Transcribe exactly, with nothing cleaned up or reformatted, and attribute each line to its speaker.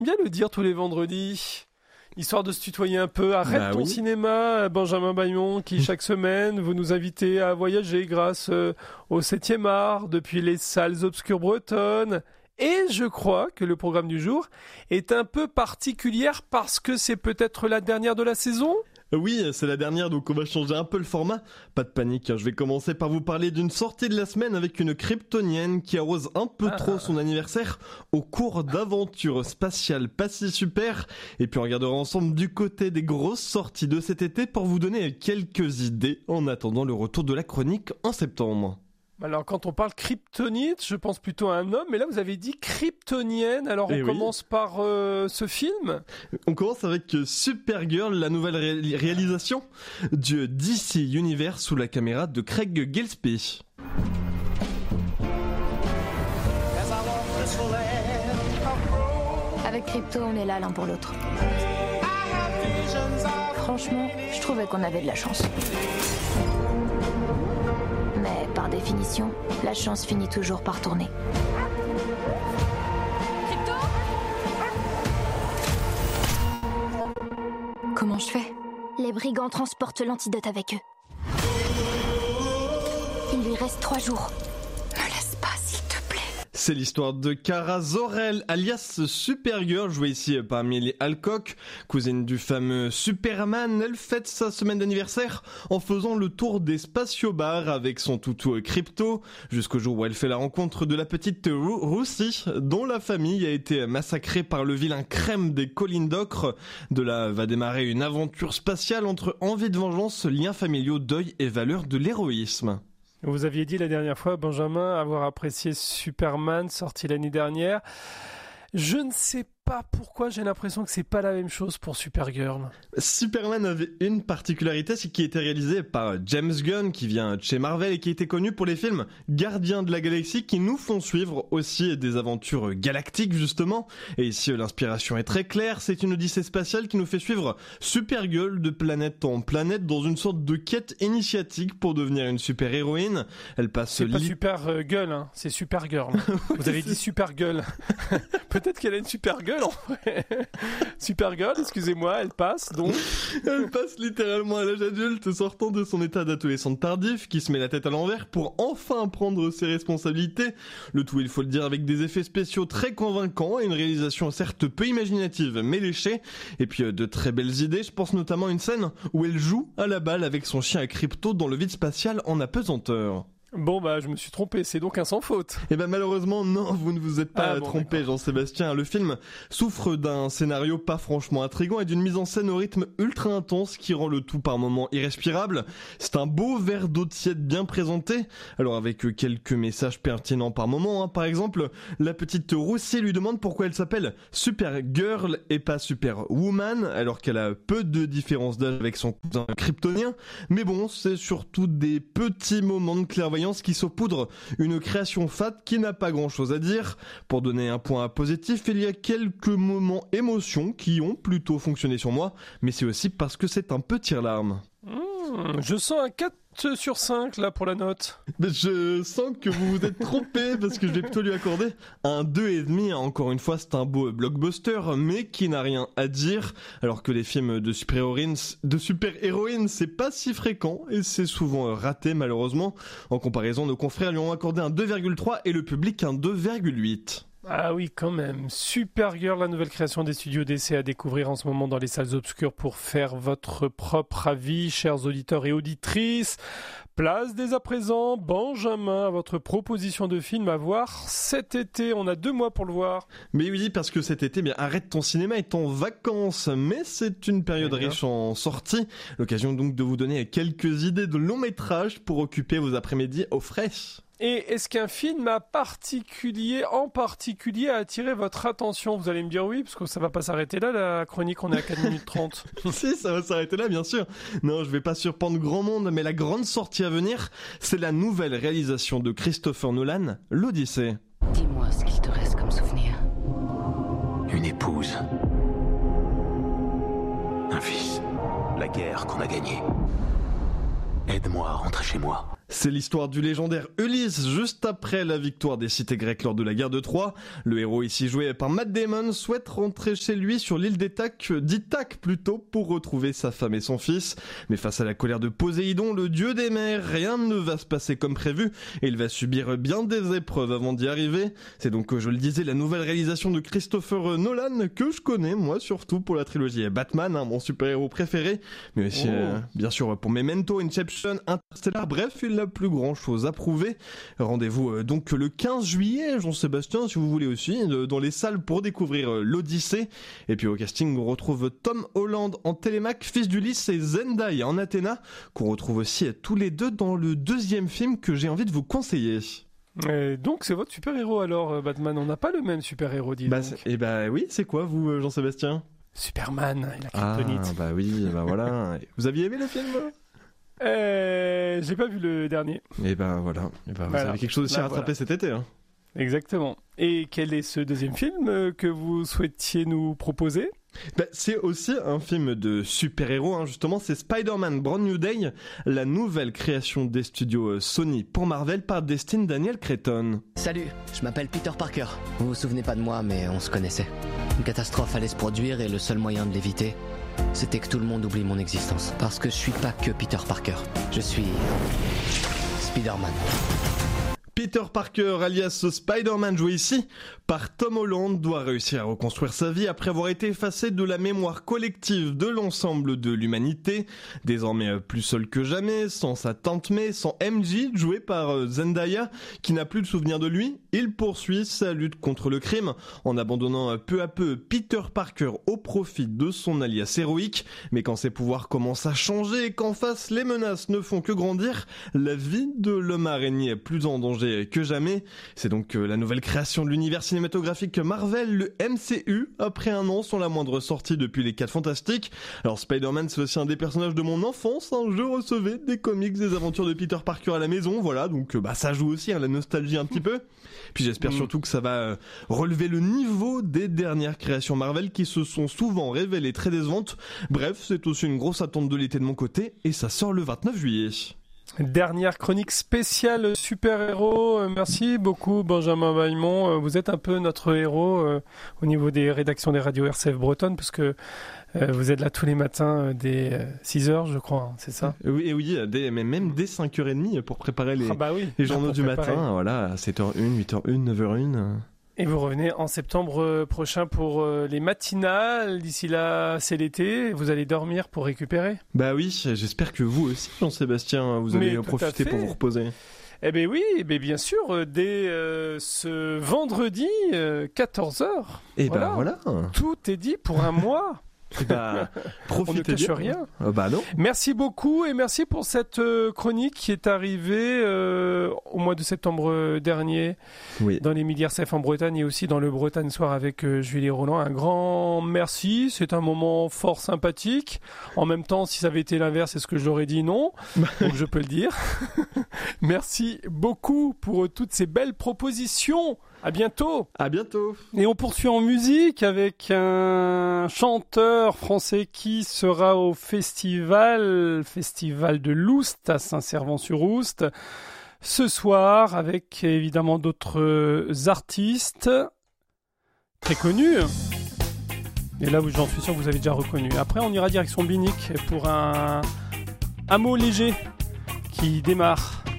Speaker 1: bien le dire tous les vendredis. Histoire de se tutoyer un peu, arrête
Speaker 2: bah
Speaker 1: ton
Speaker 2: oui.
Speaker 1: cinéma, Benjamin Bayon, qui chaque semaine, vous nous invitez à voyager grâce euh, au septième art, depuis les salles obscures bretonnes. Et je crois que le programme du jour est un peu particulier parce que c'est peut-être la dernière de la saison.
Speaker 2: Oui, c'est la dernière, donc on va changer un peu le format. Pas de panique, je vais commencer par vous parler d'une sortie de la semaine avec une kryptonienne qui arrose un peu
Speaker 1: Ah.
Speaker 2: trop son anniversaire au cours d'aventures spatiales pas si super. Et puis on regardera ensemble du côté des grosses sorties de cet été pour vous donner quelques idées en attendant le retour de la chronique en septembre.
Speaker 1: Alors quand on parle kryptonite, je pense plutôt à un homme, mais là vous avez dit kryptonienne, alors on
Speaker 2: Eh oui.
Speaker 1: commence par euh, ce film.
Speaker 2: On commence avec Supergirl, la nouvelle ré- réalisation du D C Universe sous la caméra de Craig Gillespie.
Speaker 3: Avec Crypto, on est là l'un pour l'autre. Franchement, je trouvais qu'on avait de la chance. Mais par définition, la chance finit toujours par tourner. Crypto ? Comment je fais ? Les brigands transportent l'antidote avec eux. Il lui reste trois jours. Me laisse pas, s'il te plaît.
Speaker 2: C'est l'histoire de Kara Zor-El, alias Supergirl, jouée ici par Amélie Alcock, cousine du fameux Superman. Elle fête sa semaine d'anniversaire en faisant le tour des spatiobars avec son toutou Crypto, jusqu'au jour où elle fait la rencontre de la petite Ru- Russie, dont la famille a été massacrée par le vilain crème des collines d'ocre. De là va démarrer une aventure spatiale entre envie de vengeance, liens familiaux, deuil et valeur de l'héroïsme.
Speaker 1: Vous aviez dit la dernière fois, Benjamin, avoir apprécié Superman, sorti l'année dernière. Je ne sais pas pourquoi, j'ai l'impression que c'est pas la même chose pour Supergirl.
Speaker 2: Superman avait une particularité, c'est qu'il était réalisé par James Gunn, qui vient de chez Marvel et qui était connu pour les films Gardiens de la Galaxie, qui nous font suivre aussi des aventures galactiques justement. Et ici, l'inspiration est très claire, c'est une odyssée spatiale qui nous fait suivre Supergirl de planète en planète dans une sorte de quête initiatique pour devenir une super-héroïne. Elle passe...
Speaker 1: C'est pas
Speaker 2: li-
Speaker 1: Super euh, Gueule, hein, c'est Supergirl. Vous avez dit Supergirl. Peut-être qu'elle a une Supergirl en vrai. Supergirl, excusez-moi, elle passe donc.
Speaker 2: Elle passe littéralement à l'âge adulte, sortant de son état d'adolescente tardif, qui se met la tête à l'envers pour enfin prendre ses responsabilités. Le tout, il faut le dire, avec des effets spéciaux très convaincants et une réalisation certes peu imaginative, mais léchée. Et puis euh, de très belles idées, je pense notamment à une scène où elle joue à la balle avec son chien à Crypto dans le vide spatial en apesanteur.
Speaker 1: Bon bah je me suis trompé, c'est donc un sans faute.
Speaker 2: Eh ben malheureusement non, vous ne vous êtes pas
Speaker 1: Ah bon,
Speaker 2: trompé,
Speaker 1: d'accord.
Speaker 2: Jean-Sébastien. Le film souffre d'un scénario pas franchement intriguant et d'une mise en scène au rythme ultra intense qui rend le tout par moments irrespirable. C'est un beau verre d'eau tiède bien présenté, alors avec euh, quelques messages pertinents par moment. Hein. Par exemple, la petite Russie lui demande pourquoi elle s'appelle Supergirl et pas Superwoman, alors qu'elle a peu de différence d'âge avec son cousin kryptonien. Mais bon, c'est surtout des petits moments de clairvoyance qui saupoudrent une création fat qui n'a pas grand chose à dire. Pour donner un point positif, il y a quelques moments émotions qui ont plutôt fonctionné sur moi, mais c'est aussi parce que c'est un peu tire-larme.
Speaker 1: Mmh, je sens un quatre sur cinq là pour la note.
Speaker 2: Mais je sens que vous vous êtes trompé parce que je vais plutôt lui accorder un deux virgule cinq. Encore une fois, c'est un beau blockbuster, mais qui n'a rien à dire. Alors que les films de super-héroïnes, de super-héroïnes, c'est pas si fréquent et c'est souvent raté malheureusement. En comparaison, nos confrères lui ont accordé un deux virgule trois et le public un deux virgule huit.
Speaker 1: Ah oui, quand même. Supergirl, la nouvelle création des studios D C à découvrir en ce moment dans les salles obscures pour faire votre propre avis, chers auditeurs et auditrices. Place dès à présent, Benjamin, à votre proposition de film à voir cet été. On a deux mois pour le voir.
Speaker 2: Mais oui, parce que cet été, bien, Arrête ton cinéma est en vacances, mais c'est une période
Speaker 1: D'accord.
Speaker 2: riche en sorties. L'occasion donc de vous donner quelques idées de longs métrages pour occuper vos après-midi au frais.
Speaker 1: Et est-ce qu'un film a particulier, en particulier a attiré votre attention ? Vous allez me dire oui, parce que ça va pas s'arrêter là, la chronique, on est à quatre minutes trente.
Speaker 2: Si, ça va s'arrêter là, bien sûr. Non, je vais pas surprendre grand monde, mais la grande sortie à venir, c'est la nouvelle réalisation de Christopher Nolan, l'Odyssée.
Speaker 4: Dis-moi ce qu'il te reste comme souvenir.
Speaker 5: Une épouse. Un fils. La guerre qu'on a gagnée. Aide-moi à rentrer chez moi.
Speaker 2: C'est l'histoire du légendaire Ulysse, juste après la victoire des cités grecques lors de la guerre de Troie. Le héros ici joué par Matt Damon souhaite rentrer chez lui sur l'île d'Ithaque, d'Ithaque plutôt, pour retrouver sa femme et son fils. Mais face à la colère de Poséidon, le dieu des mers, rien ne va se passer comme prévu et il va subir bien des épreuves avant d'y arriver. C'est donc, je le disais, la nouvelle réalisation de Christopher Nolan, que je connais, moi, surtout pour la trilogie Batman, hein, mon super-héros préféré, mais aussi, oh. euh, bien sûr, pour Memento, Inception, Interstellar, bref, il n'a plus grand-chose à prouver. Rendez-vous euh, donc le quinze juillet, Jean-Sébastien, si vous voulez aussi, de, dans les salles pour découvrir euh, l'Odyssée. Et puis au casting, on retrouve Tom Holland en Télémaque, fils d'Ulysse, et Zendaya en Athéna, qu'on retrouve aussi euh, tous les deux dans le deuxième film que j'ai envie de vous conseiller.
Speaker 1: Et donc c'est votre super-héros alors, Batman. On n'a pas le même super-héros, dis
Speaker 2: bah,
Speaker 1: donc.
Speaker 2: Et bah oui, c'est quoi vous, Jean-Sébastien ?
Speaker 1: Superman, il a kryptonite.
Speaker 2: Ah bah oui, bah voilà. Vous aviez aimé le film ?
Speaker 1: Euh, j'ai pas vu le dernier.
Speaker 2: Et ben voilà, et ben, vous
Speaker 1: voilà.
Speaker 2: avez quelque chose aussi
Speaker 1: Là,
Speaker 2: à rattraper
Speaker 1: voilà.
Speaker 2: cet été. Hein.
Speaker 1: Exactement. Et quel est ce deuxième film que vous souhaitiez nous proposer ?
Speaker 2: Ben, c'est aussi un film de super-héros, hein, justement, c'est Spider-Man Brand New Day, la nouvelle création des studios Sony pour Marvel par Destin Daniel Cretton.
Speaker 6: Salut, je m'appelle Peter Parker. Vous vous souvenez pas de moi, mais on se connaissait. Une catastrophe allait se produire et le seul moyen de l'éviter, c'était que tout le monde oublie mon existence. Parce que je suis pas que Peter Parker, je suis Spider-Man.
Speaker 2: Peter Parker, alias Spider-Man, joué ici par Tom Holland, doit réussir à reconstruire sa vie après avoir été effacé de la mémoire collective de l'ensemble de l'humanité. Désormais plus seul que jamais, sans sa tante May, sans M J, joué par Zendaya, qui n'a plus de souvenir de lui, il poursuit sa lutte contre le crime en abandonnant peu à peu Peter Parker au profit de son alias héroïque. Mais quand ses pouvoirs commencent à changer et qu'en face les menaces ne font que grandir, la vie de l'homme araignée est plus en danger que jamais. C'est donc la nouvelle création de l'univers cinématographique Marvel, le M C U, après un an sans la moindre sortie depuis les quatre Fantastiques. Alors Spider-Man, c'est aussi un des personnages de mon enfance, hein. Je recevais des comics des aventures de Peter Parker à la maison, voilà, donc bah ça joue aussi, hein, la nostalgie un petit peu. Puis j'espère mmh. surtout que ça va euh, relever le niveau des dernières créations Marvel qui se sont souvent révélées très décevantes. Bref, c'est aussi une grosse attente de l'été de mon côté, et ça sort le vingt-neuf juillet.
Speaker 1: Dernière chronique spéciale super-héros. Merci beaucoup Benjamin Bailmont. Vous êtes un peu notre héros euh, au niveau des rédactions des radios R C F Bretonne, parce que euh, vous êtes là tous les matins euh, dès euh, six heures, je crois, hein, c'est ça ?
Speaker 2: Oui, et oui, dès, mais même dès cinq heures trente pour préparer les,
Speaker 1: ah bah oui,
Speaker 2: les journaux du
Speaker 1: préparer.
Speaker 2: matin. Voilà, sept heures une, huit heures une, neuf heures une.
Speaker 1: Et vous revenez en septembre prochain pour euh, les matinales. D'ici là, c'est l'été. Vous allez dormir pour récupérer ?
Speaker 2: Bah oui, j'espère que vous aussi, Jean-Sébastien, vous allez
Speaker 1: Mais
Speaker 2: profiter pour vous reposer.
Speaker 1: Eh bien oui, eh bien, bien sûr, dès euh, ce vendredi, euh, quatorze heures.
Speaker 2: Et
Speaker 1: voilà.
Speaker 2: bah voilà.
Speaker 1: Tout est dit pour un mois.
Speaker 2: Et bah, profitez
Speaker 1: On ne cache
Speaker 2: bien.
Speaker 1: rien.
Speaker 2: Euh, bah non.
Speaker 1: Merci beaucoup et merci pour cette euh, chronique qui est arrivée euh, au mois de septembre dernier
Speaker 2: oui.
Speaker 1: dans les Midi R C F en Bretagne et aussi dans le Bretagne Soir avec euh, Julie Roland. Un grand merci, c'est un moment fort sympathique. En même temps, si ça avait été l'inverse, est-ce que je l'aurais dit non ? Donc je peux le dire. Merci beaucoup pour euh, toutes ces belles propositions. À bientôt.
Speaker 2: À bientôt.
Speaker 1: Et on poursuit en musique avec un chanteur français qui sera au festival, festival de l'Oust à Saint-Servant-sur-Oust ce soir, avec évidemment d'autres artistes très connus. Et là, j'en suis sûr que vous avez déjà reconnu. Après, on ira direction Binic pour un, un mot léger qui démarre.